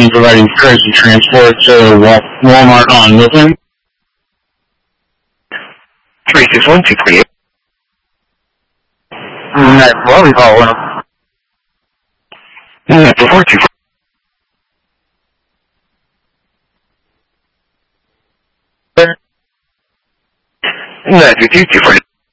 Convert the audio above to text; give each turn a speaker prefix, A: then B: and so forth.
A: providing courtesy transport to Walmart on Midland.
B: 361-228.
A: That's what we call one.
B: Before 2. That's 240.